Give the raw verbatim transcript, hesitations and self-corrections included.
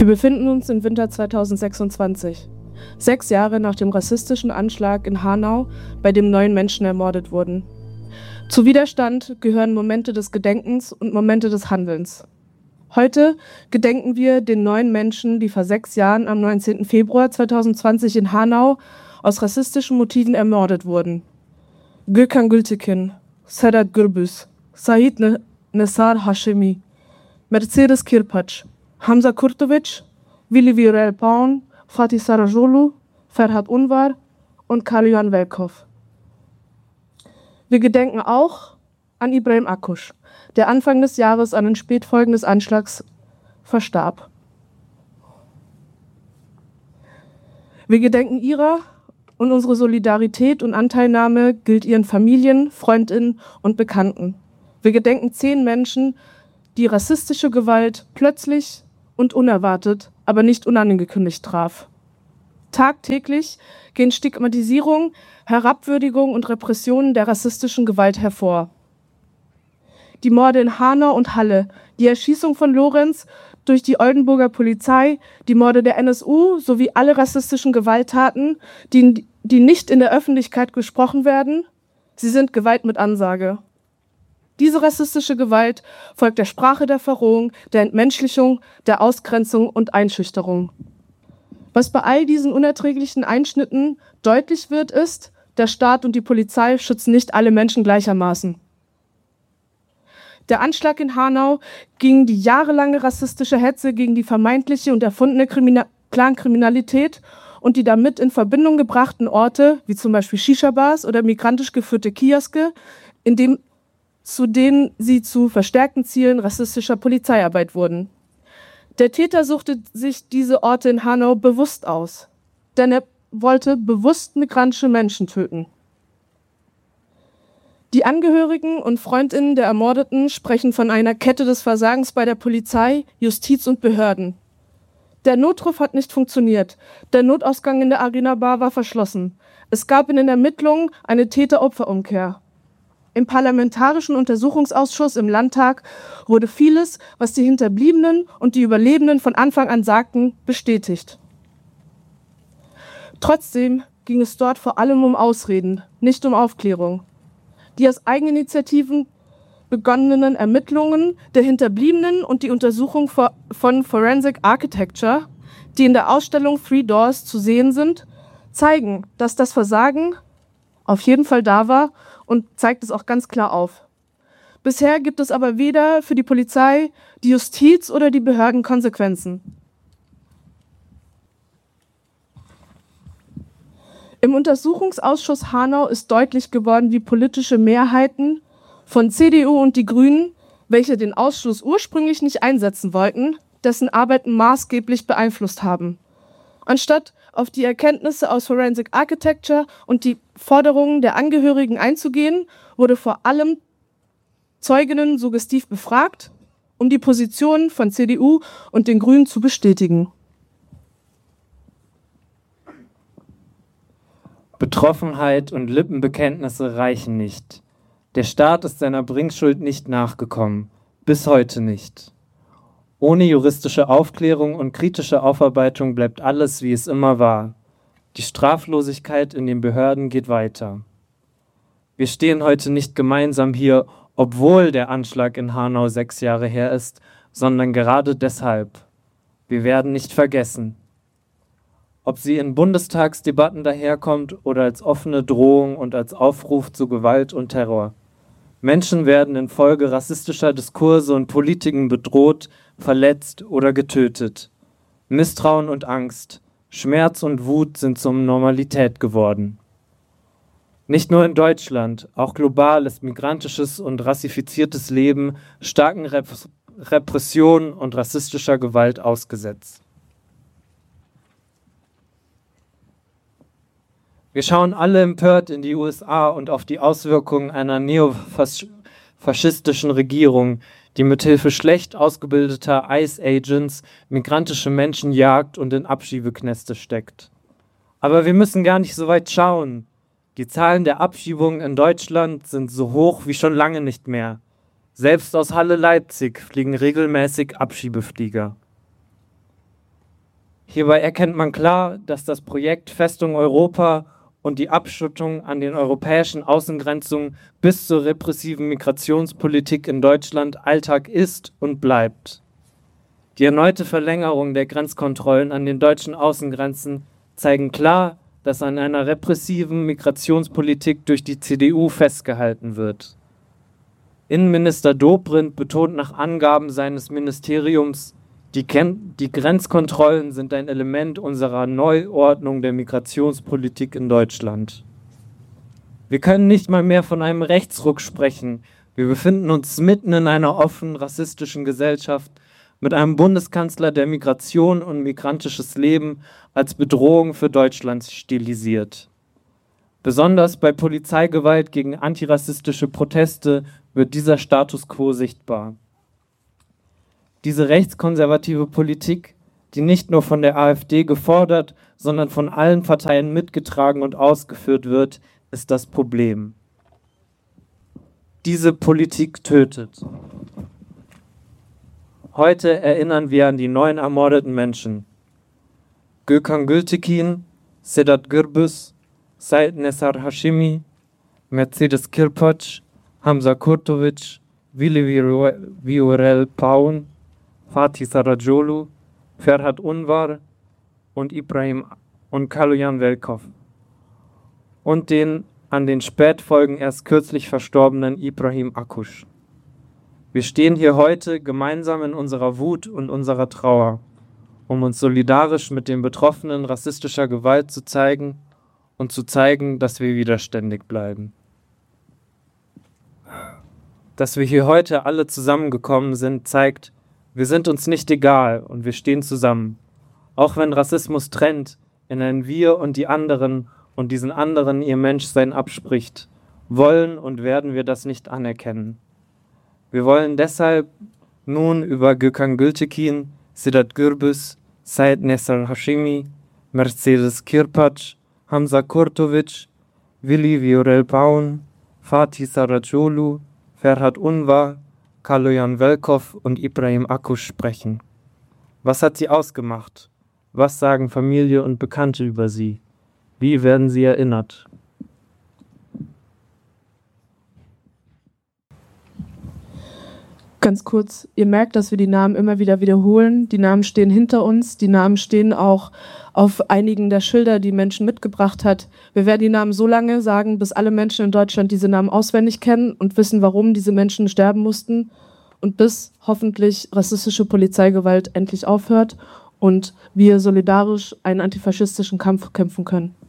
befinden uns im Winter zweitausendsechsundzwanzig, sechs Jahre nach dem rassistischen Anschlag in Hanau, bei dem neun Menschen ermordet wurden. Zu Widerstand gehören Momente des Gedenkens und Momente des Handelns. Heute gedenken wir den neun Menschen, die vor sechs Jahren am neunzehnten Februar zweitausendzwanzig in Hanau aus rassistischen Motiven ermordet wurden. Gökhan Gültekin, Sedat Gürbüz, Said Nesar Hashemi, Mercedes Kirpac, Hamza Kurtovic, Willi Viorel Paun, Fatih Sarajolu, Ferhat Unvar und Karl-Johan Welkow. Wir gedenken auch an Ibrahim Akkuş, der Anfang des Jahres an den Spätfolgen des Anschlags verstarb. Wir gedenken ihrer und unsere Solidarität und Anteilnahme gilt ihren Familien, Freundinnen und Bekannten. Wir gedenken zehn Menschen, die rassistische Gewalt plötzlich und unerwartet, aber nicht unangekündigt traf. Tagtäglich gehen Stigmatisierung, Herabwürdigung und Repressionen der rassistischen Gewalt hervor. Die Morde in Hanau und Halle, die Erschießung von Lorenz durch die Oldenburger Polizei, die Morde der N S U sowie alle rassistischen Gewalttaten, die, die nicht in der Öffentlichkeit gesprochen werden, sie sind Gewalt mit Ansage. Diese rassistische Gewalt folgt der Sprache der Verrohung, der Entmenschlichung, der Ausgrenzung und Einschüchterung. Was bei all diesen unerträglichen Einschnitten deutlich wird, ist, der Staat und die Polizei schützen nicht alle Menschen gleichermaßen. Der Anschlag in Hanau gegen die jahrelange rassistische Hetze gegen die vermeintliche und erfundene Krimina- Clankriminalität und die damit in Verbindung gebrachten Orte, wie zum Beispiel Shisha-Bars oder migrantisch geführte Kioske, in dem, zu denen sie zu verstärkten Zielen rassistischer Polizeiarbeit wurden. Der Täter suchte sich diese Orte in Hanau bewusst aus, denn er wollte bewusst migrantische Menschen töten. Die Angehörigen und Freundinnen der Ermordeten sprechen von einer Kette des Versagens bei der Polizei, Justiz und Behörden. Der Notruf hat nicht funktioniert. Der Notausgang in der Arena Bar war verschlossen. Es gab in den Ermittlungen eine Täter-Opfer-Umkehr. Im Parlamentarischen Untersuchungsausschuss im Landtag wurde vieles, was die Hinterbliebenen und die Überlebenden von Anfang an sagten, bestätigt. Trotzdem ging es dort vor allem um Ausreden, nicht um Aufklärung. Die aus Eigeninitiativen begonnenen Ermittlungen der Hinterbliebenen und die Untersuchung von Forensic Architecture, die in der Ausstellung Three Doors zu sehen sind, zeigen, dass das Versagen auf jeden Fall da war und zeigt es auch ganz klar auf. Bisher gibt es aber weder für die Polizei, die Justiz oder die Behörden Konsequenzen. Im Untersuchungsausschuss Hanau ist deutlich geworden, wie politische Mehrheiten von C D U und die Grünen, welche den Ausschuss ursprünglich nicht einsetzen wollten, dessen Arbeiten maßgeblich beeinflusst haben. Anstatt auf die Erkenntnisse aus Forensic Architecture und die Forderungen der Angehörigen einzugehen, wurde vor allem Zeuginnen suggestiv befragt, um die Positionen von C D U und den Grünen zu bestätigen. Betroffenheit und Lippenbekenntnisse reichen nicht. Der Staat ist seiner Bringschuld nicht nachgekommen, bis heute nicht. Ohne juristische Aufklärung und kritische Aufarbeitung bleibt alles, wie es immer war. Die Straflosigkeit in den Behörden geht weiter. Wir stehen heute nicht gemeinsam hier, obwohl der Anschlag in Hanau sechs Jahre her ist, sondern gerade deshalb. Wir werden nicht vergessen. Ob sie in Bundestagsdebatten daherkommt oder als offene Drohung und als Aufruf zu Gewalt und Terror. Menschen werden infolge rassistischer Diskurse und Politiken bedroht, verletzt oder getötet. Misstrauen und Angst, Schmerz und Wut sind zur Normalität geworden. Nicht nur in Deutschland, auch global ist migrantisches und rassifiziertes Leben starken Rep- Repressionen und rassistischer Gewalt ausgesetzt. Wir schauen alle empört in die U S A und auf die Auswirkungen einer neofaschistischen Regierung, die mithilfe schlecht ausgebildeter ICE Agents migrantische Menschen jagt und in Abschiebeknäste steckt. Aber wir müssen gar nicht so weit schauen. Die Zahlen der Abschiebungen in Deutschland sind so hoch wie schon lange nicht mehr. Selbst aus Halle-Leipzig fliegen regelmäßig Abschiebeflieger. Hierbei erkennt man klar, dass das Projekt Festung Europa und die Abschottung an den europäischen Außengrenzen bis zur repressiven Migrationspolitik in Deutschland Alltag ist und bleibt. Die erneute Verlängerung der Grenzkontrollen an den deutschen Außengrenzen zeigen klar, dass an einer repressiven Migrationspolitik durch die C D U festgehalten wird. Innenminister Dobrindt betont nach Angaben seines Ministeriums, die, Ken- die Grenzkontrollen sind ein Element unserer Neuordnung der Migrationspolitik in Deutschland. Wir können nicht mal mehr von einem Rechtsruck sprechen. Wir befinden uns mitten in einer offen rassistischen Gesellschaft mit einem Bundeskanzler, der Migration und migrantisches Leben als Bedrohung für Deutschland stilisiert. Besonders bei Polizeigewalt gegen antirassistische Proteste wird dieser Status quo sichtbar. Diese rechtskonservative Politik, die nicht nur von der AfD gefordert, sondern von allen Parteien mitgetragen und ausgeführt wird, ist das Problem. Diese Politik tötet. Heute erinnern wir an die neun ermordeten Menschen. Gökhan Gültekin, Sedat Gürbüz, Said Nesar Hashimi, Mercedes Kirpac, Hamza Kurtovic, Vili Viorel Paun, Fatih Saracoglu, Ferhat Unvar und Ibrahim und Kaloyan Velkov und den an den Spätfolgen erst kürzlich verstorbenen Ibrahim Akkuş. Wir stehen hier heute gemeinsam in unserer Wut und unserer Trauer, um uns solidarisch mit den Betroffenen rassistischer Gewalt zu zeigen und zu zeigen, dass wir widerständig bleiben. Dass wir hier heute alle zusammengekommen sind, zeigt, wir sind uns nicht egal und wir stehen zusammen. Auch wenn Rassismus trennt, in ein Wir und die anderen und diesen anderen ihr Menschsein abspricht, wollen und werden wir das nicht anerkennen. Wir wollen deshalb nun über Gökhan Gültekin, Sedat Gürbüz, Said Nesar Hashimi, Mercedes Kirpac, Hamza Kurtovic, Vili Viorel Paun, Fatih Saracoglu, Ferhat Unvar, Kaloyan Velkov und Ibrahim Akkuş sprechen. Was hat sie ausgemacht? Was sagen Familie und Bekannte über sie? Wie werden sie erinnert? Ganz kurz, ihr merkt, dass wir die Namen immer wieder wiederholen. Die Namen stehen hinter uns, die Namen stehen auch auf einigen der Schilder, die Menschen mitgebracht hat. Wir werden die Namen so lange sagen, bis alle Menschen in Deutschland diese Namen auswendig kennen und wissen, warum diese Menschen sterben mussten und bis hoffentlich rassistische Polizeigewalt endlich aufhört und wir solidarisch einen antifaschistischen Kampf kämpfen können.